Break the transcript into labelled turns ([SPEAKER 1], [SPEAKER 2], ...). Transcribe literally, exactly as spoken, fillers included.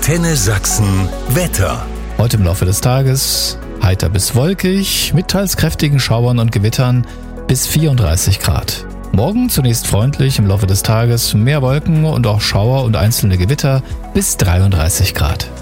[SPEAKER 1] Antenne Sachsen Wetter.
[SPEAKER 2] Heute im Laufe des Tages heiter bis wolkig, mit teils kräftigen Schauern und Gewittern bis vierunddreißig Grad. Morgen zunächst freundlich, im Laufe des Tages mehr Wolken und auch Schauer und einzelne Gewitter bis dreiunddreißig Grad.